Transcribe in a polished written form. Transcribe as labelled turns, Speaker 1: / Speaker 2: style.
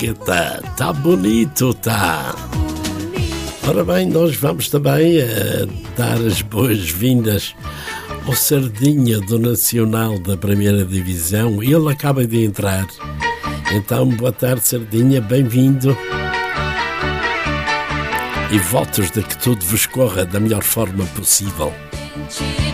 Speaker 1: Rasqueta, tá bonito, tá? Ora bem, nós vamos também dar as boas-vindas ao Sardinha do Nacional da Primeira Divisão. Ele acaba de entrar. Então, boa tarde, Sardinha, bem-vindo. E votos de que tudo vos corra da melhor forma possível.